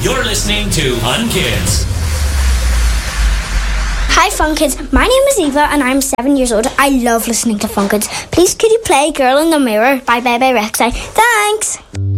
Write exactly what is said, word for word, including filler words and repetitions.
You're listening to Fun Kids. Hi Fun Kids, my name is Eva and I'm seven years old. I love listening to Fun Kids. Please could you play Girl in the Mirror by Bebe Rexha? Thanks!